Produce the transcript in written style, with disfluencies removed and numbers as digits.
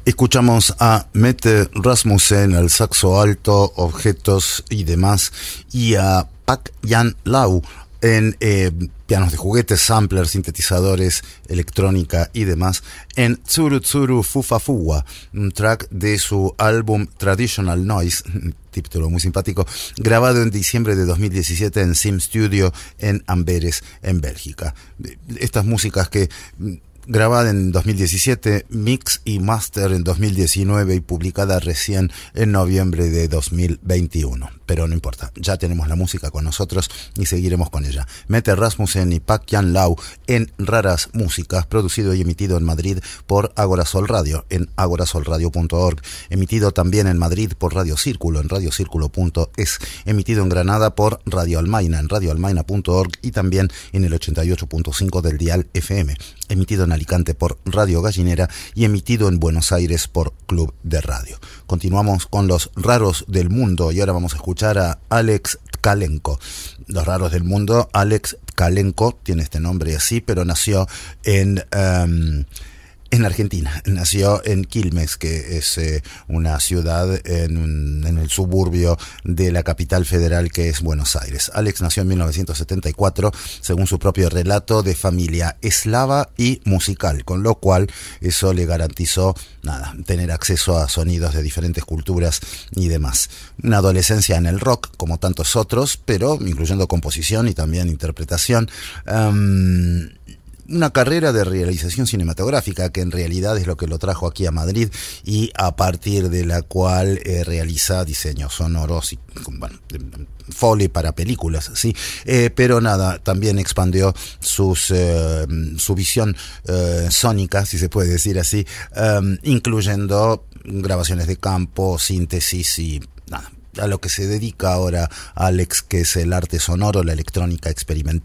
Escuchamos a Mette Rasmussen al saxo alto, objetos y demás, y a Pak Jan Lau en pianos de juguetes, samplers, sintetizadores, electrónica y demás, en Tsuru Tsuru Fufa Fuwa, un track de su álbum Traditional Noise, título muy simpático, grabado en diciembre de 2017 en Sim Studio en Amberes, en Bélgica. Estas músicas que grabada en 2017, mix y master en 2019 y publicada recién en noviembre de 2021. Pero no importa, ya tenemos la música con nosotros y seguiremos con ella. Mette Rasmussen y Pak Jan Lau en Raras Músicas, producido y emitido en Madrid por Agorasol Radio, en agorasolradio.org, emitido también en Madrid por Radio Círculo, en radiocirculo.es, emitido en Granada por Radio Almaina, en radioalmaina.org y también en el 88.5 del dial FM, emitido en Alicante por Radio Gallinera y emitido en Buenos Aires por Club de Radio. Continuamos con los raros del mundo y ahora vamos a escuchar a Alex Tkalenko. Los raros del mundo, Alex Tkalenko tiene este nombre así, pero nació en Argentina, nació en Quilmes, que es una ciudad en el suburbio de la capital federal que es Buenos Aires. Alex nació en 1974, según su propio relato, de familia eslava y musical, con lo cual eso le garantizó tener acceso a sonidos de diferentes culturas y demás. Una adolescencia en el rock, como tantos otros, pero incluyendo composición y también interpretación. Una carrera de realización cinematográfica que en realidad es lo que lo trajo aquí a Madrid y a partir de la cual realiza diseños sonoros y Foley para películas, sí, pero también expandió su visión sónica, si se puede decir así, incluyendo grabaciones de campo, síntesis y a lo que se dedica ahora Alex, que es el arte sonoro, la electrónica experimental.